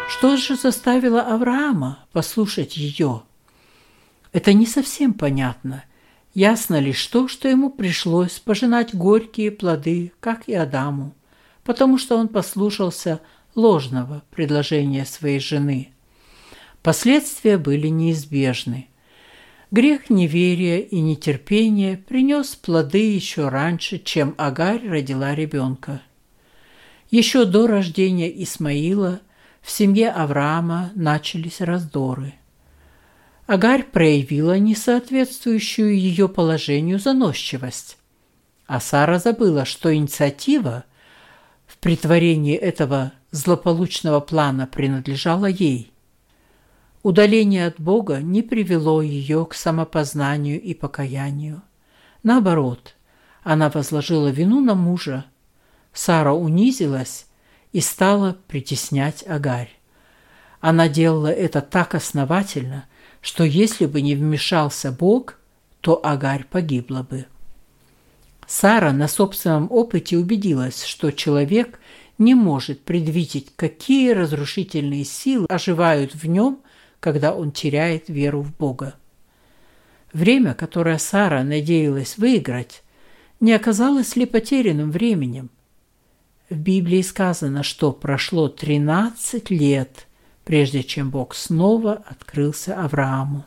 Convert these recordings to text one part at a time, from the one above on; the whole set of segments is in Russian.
Что же заставило Авраама послушать ее? Это не совсем понятно. Ясно лишь то, что ему пришлось пожинать горькие плоды, как и Адаму, потому что он послушался ложного предложения своей жены. Последствия были неизбежны. Грех неверия и нетерпения принес плоды еще раньше, чем Агарь родила ребенка. Еще до рождения Исмаила в семье Авраама начались раздоры. Агарь проявила несоответствующую ее положению заносчивость, а Сара забыла, что инициатива в претворении этого злополучного плана принадлежала ей. Удаление от Бога не привело ее к самопознанию и покаянию. Наоборот, она возложила вину на мужа. Сара унизилась и стала притеснять Агарь. Она делала это так основательно, что если бы не вмешался Бог, то Агарь погибла бы. Сара на собственном опыте убедилась, что человек не может предвидеть, какие разрушительные силы оживают в нем, когда он теряет веру в Бога. Время, которое Сара надеялась выиграть, не оказалось ли потерянным временем? В Библии сказано, что прошло 13 лет, прежде чем Бог снова открылся Аврааму.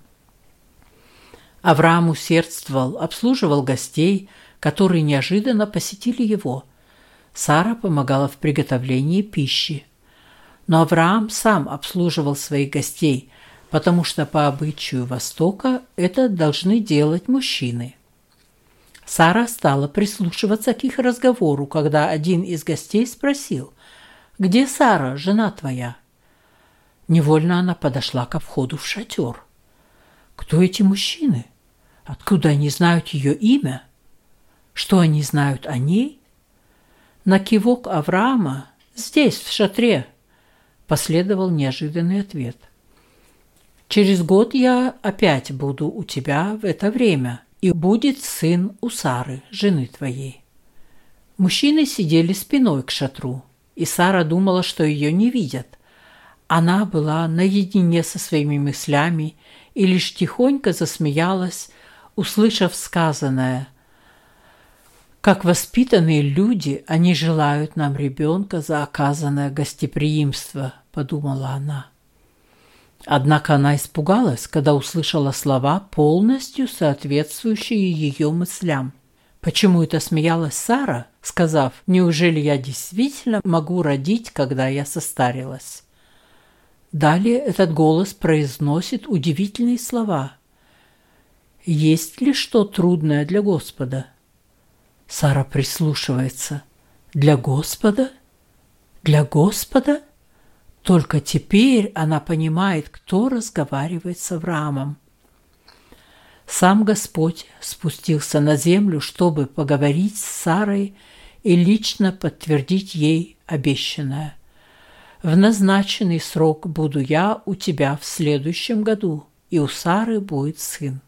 Авраам усердствовал, обслуживал гостей, которые неожиданно посетили его. Сара помогала в приготовлении пищи. Но Авраам сам обслуживал своих гостей, потому что по обычаю Востока это должны делать мужчины. Сара стала прислушиваться к их разговору, когда один из гостей спросил: «Где Сара, жена твоя?» Невольно она подошла ко входу в шатер. Кто эти мужчины? Откуда они знают ее имя? Что они знают о ней? На кивок Авраама «Здесь, в шатре», последовал неожиданный ответ. «Через год я опять буду у тебя в это время, и будет сын у Сары, жены твоей». Мужчины сидели спиной к шатру, и Сара думала, что ее не видят. Она была наедине со своими мыслями и лишь тихонько засмеялась, услышав сказанное: «Как воспитанные люди, они желают нам ребенка за оказанное гостеприимство», – подумала она. Однако она испугалась, когда услышала слова, полностью соответствующие ее мыслям. Почему это смеялась Сара, сказав: «Неужели я действительно могу родить, когда я состарилась?» Далее этот голос произносит удивительные слова. «Есть ли что трудное для Господа?» Сара прислушивается. «Для Господа? Для Господа?» Только теперь она понимает, кто разговаривает с Авраамом. Сам Господь спустился на землю, чтобы поговорить с Сарой и лично подтвердить ей обещанное. «В назначенный срок буду я у тебя в следующем году, и у Сары будет сын».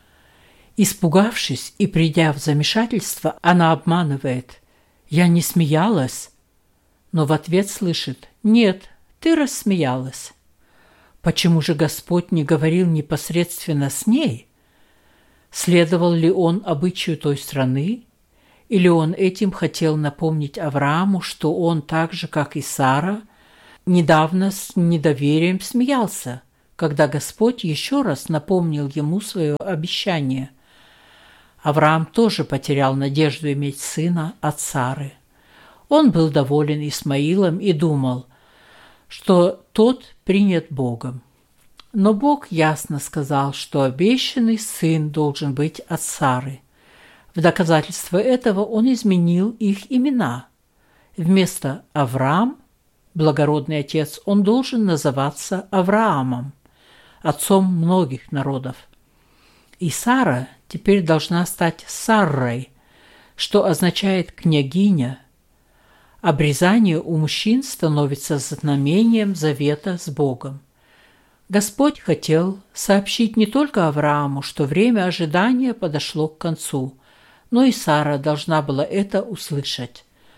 Испугавшись и придя в замешательство, она обманывает: «Я не смеялась», но в ответ слышит: «Нет, ты рассмеялась». Почему же Господь не говорил непосредственно с ней? Следовал ли он обычаю той страны? Или он этим хотел напомнить Аврааму, что он так же, как и Сара, недавно с недоверием смеялся, когда Господь еще раз напомнил ему свое обещание? Авраам тоже потерял надежду иметь сына от Сары. Он был доволен Исмаилом и думал, что тот принят Богом. Но Бог ясно сказал, что обещанный сын должен быть от Сары. В доказательство этого он изменил их имена. Вместо Авраам, благородный отец, он должен называться Авраамом, отцом многих народов. И Сара теперь должна стать Саррой, что означает «княгиня». Обрезание у мужчин становится знамением завета с Богом. Господь хотел сообщить не только Аврааму, что время ожидания подошло к концу, но и Сара должна была это услышать.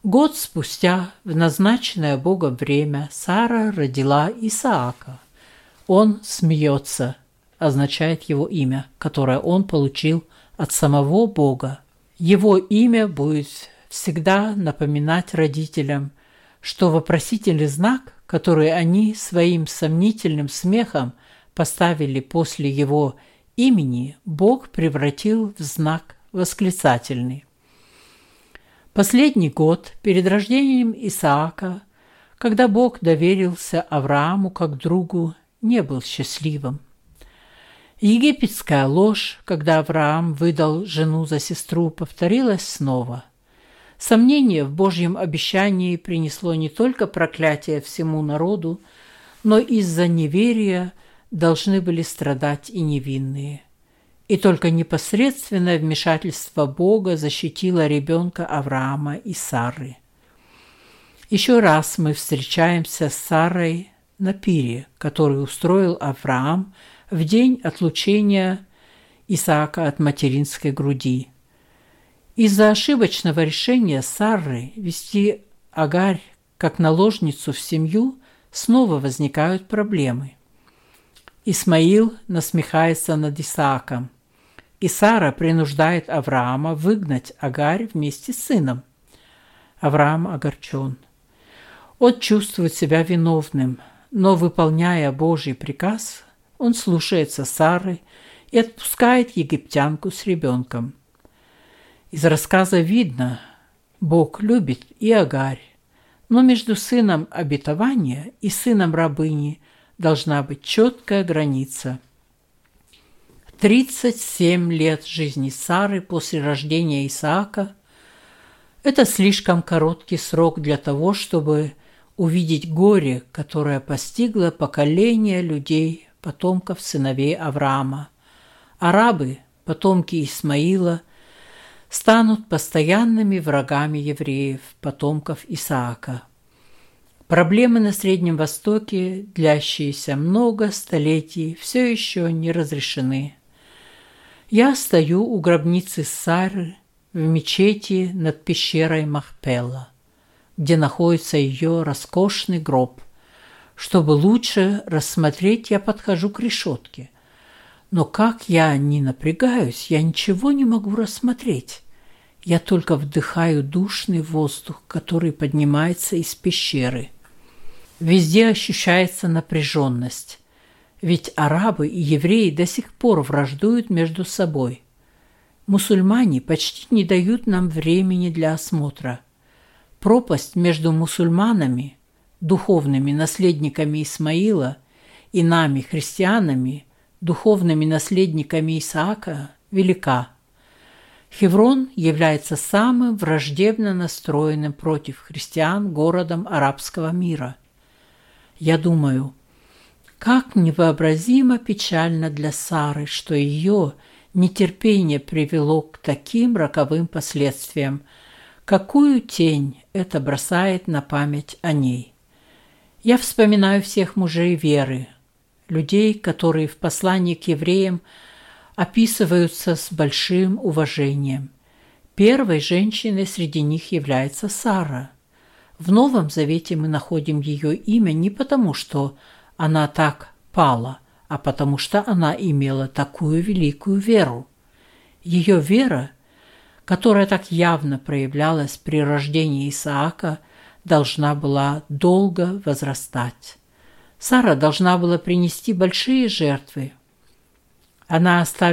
Год спустя, в назначенное Богом время, Сара родила Исаака. Он смеется, означает его имя, которое он получил от самого Бога. Его имя будет всегда напоминать родителям, что вопросительный знак, который они своим сомнительным смехом поставили после его имени, Бог превратил в знак восклицательный. Последний год перед рождением Исаака, когда Бог доверился Аврааму как другу, не был счастливым. Египетская ложь, когда Авраам выдал жену за сестру, повторилась снова. Сомнение в Божьем обещании принесло не только проклятие всему народу, но из-за неверия должны были страдать и невинные. И только непосредственное вмешательство Бога защитило ребенка Авраама и Сары. Еще раз мы встречаемся с Сарой на пире, который устроил Авраам в день отлучения Исаака от материнской груди. Из-за ошибочного решения Сары вести Агарь как наложницу в семью снова возникают проблемы. Исмаил насмехается над Исааком, и Сара принуждает Авраама выгнать Агарь вместе с сыном. Авраам огорчен. Он чувствует себя виновным, но, выполняя Божий приказ, он слушается Сары и отпускает египтянку с ребенком. Из рассказа видно, Бог любит и Агарь, но между сыном обетования и сыном рабыни должна быть четкая граница. 37 лет жизни Сары после рождения Исаака – это слишком короткий срок для того, чтобы увидеть горе, которое постигло поколение людей, потомков сыновей Авраама. Арабы, потомки Исмаила, станут постоянными врагами евреев, потомков Исаака. Проблемы на Среднем Востоке, длящиеся много столетий, все еще не разрешены. Я стою у гробницы Сары в мечети над пещерой Махпела, где находится ее роскошный гроб. Чтобы лучше рассмотреть, я подхожу к решетке. Но как я ни напрягаюсь, я ничего не могу рассмотреть. Я только вдыхаю душный воздух, который поднимается из пещеры. Везде ощущается напряженность, ведь арабы и евреи до сих пор враждуют между собой. Мусульмане почти не дают нам времени для осмотра. Пропасть между мусульманами, духовными наследниками Исмаила, и нами, христианами, духовными наследниками Исаака, велика. Хеврон является самым враждебно настроенным против христиан городом арабского мира. Я думаю, как невообразимо печально для Сары, что ее нетерпение привело к таким роковым последствиям. Какую тень это бросает на память о ней? Я вспоминаю всех мужей веры, людей, которые в послании к евреям описываются с большим уважением. Первой женщиной среди них является Сара. В Новом Завете мы находим ее имя не потому, что она так пала, а потому что она имела такую великую веру. Ее вера, которая так явно проявлялась при рождении Исаака, должна была долго возрастать. Сара должна была принести большие жертвы. Она оставила